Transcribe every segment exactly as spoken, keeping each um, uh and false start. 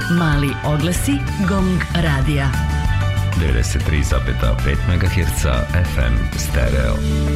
Mali oglasi Gong radija. devedeset tri zarez pet megaherca F M stereo.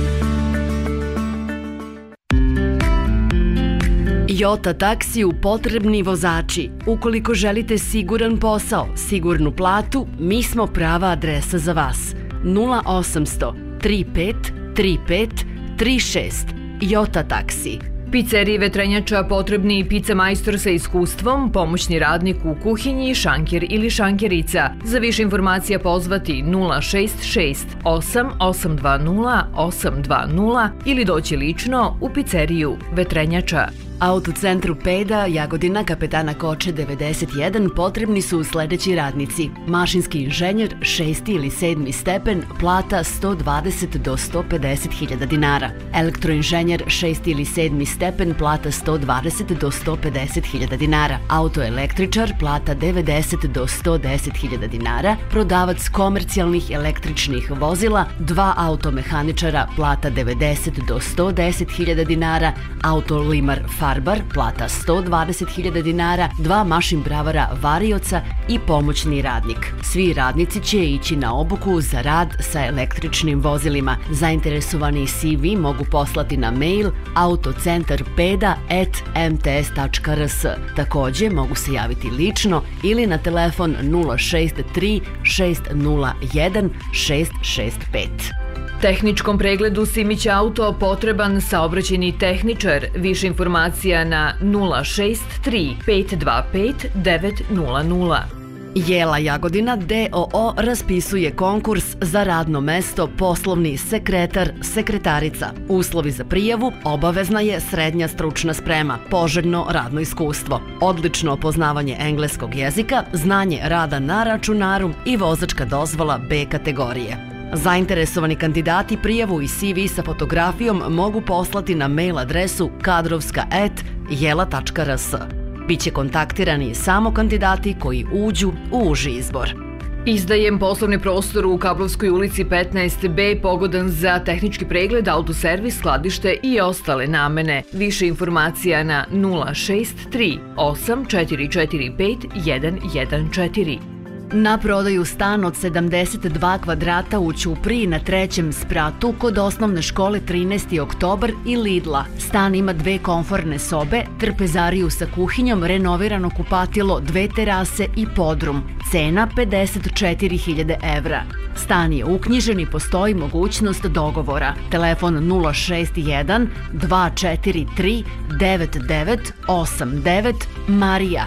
Jota taksiju potrebni vozači. Ukoliko želite siguran posao, sigurnu platu, mi smo prava adresa za vas. nula osamsto tri pet tri pet tri šest. Jota taksi. Pizzeriji Vetrenjača potrebni i pizza majstor sa iskustvom, pomoćni radnik u kuhinji, šanker ili šankerica. Za više informacija pozvati nula šest šest osam osam dva nula osam dva nula ili doći lično u pizzeriju Vetrenjača. Autocentru Peda, Jagodina, Kapetana Koče devedeset jedan potrebni su sledeći radnici. Mašinski inženjer, šesti ili sedmi stepen, plata sto dvadeset do sto pedeset hiljada dinara. Elektroinženjer, šesti ili sedmi stepen, plata sto dvadeset do sto pedeset hiljada dinara. Autoelektričar, plata devedeset do sto deset hiljada dinara. Prodavac komercijalnih električnih vozila, dva automehaničara, plata devedeset do sto deset hiljada dinara. Autolimar farbar, plata sto dvadeset hiljada dinara, dva mašin bravara varioca i pomoćni radnik. Svi radnici će ići na obuku za rad sa električnim vozilima. Zainteresovani C V mogu poslati na mail autocentarpeda at m t s tačka r s. Takođe mogu se javiti lično ili na telefon nula šest tri šest nula jedan šest šest pet. Tehničkom pregledu Simić auto potreban saobraćajni tehničar. Više informacija na nula šest tri pet dva pet devet nula nula. Jela Jagodina D O O raspisuje konkurs za radno mesto poslovni sekretar, sekretarica. Uslovi za prijavu: obavezna je srednja stručna sprema, poželjno radno iskustvo, odlično poznavanje engleskog jezika, znanje rada na računaru i vozačka dozvola B kategorije. Zainteresovani kandidati prijavu i C V sa fotografijom mogu poslati na mail adresu kadrovska at jela tačka r s. Biće kontaktirani samo kandidati koji uđu u uži izbor. Izdajem poslovni prostor u Kablovskoj ulici petnaest B pogodan za tehnički pregled, autoservis, skladište i ostale namene. Više informacija na nula šest tri osam četiri četiri pet jedan jedan četiri. Na prodaju stan od sedamdeset dva kvadrata u Ćupriji na trećem spratu kod osnovne škole trinaesti oktobar i Lidla. Stan ima dve komforne sobe, trpezariju sa kuhinjom, renovirano kupatilo, dve terase i podrum. Cena pedeset četiri hiljade evra. Stan je uknjižen i postoji mogućnost dogovora. Telefon nula šest jedan dva četiri tri devet devet osam devet. Marija.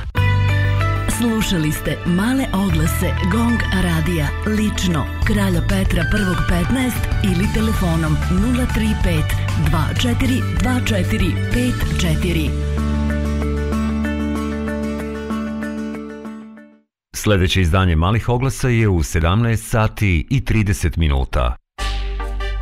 Slušali ste male oglase Gong radija lično Kralja Petra prvog petnaest ili telefonom nula tri pet dva četiri dva četiri pet četiri. Sledeće izdanje malih oglasa je u sedamnaest sati i trideset minuta.